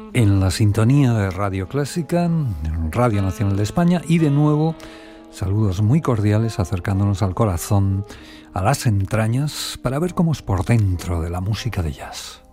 en la sintonía de Radio Clásica, en Radio Nacional de España, y de nuevo saludos muy cordiales acercándonos al corazón, a las entrañas, para ver cómo es por dentro de la música de jazz.